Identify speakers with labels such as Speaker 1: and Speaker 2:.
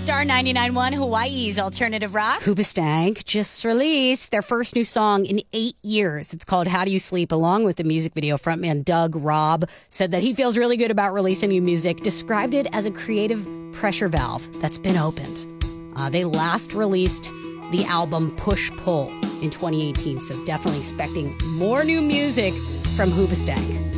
Speaker 1: Star 99.1 Hawaii's alternative rock.
Speaker 2: Hoobastank just released their first new song in 8 years. It's called How Do You Sleep, along with the music video. Frontman Doug Robb said that he feels really good about releasing new music, described it as a creative pressure valve that's been opened. They last released the album Push Pull in 2018, so definitely expecting more new music from Hoobastank.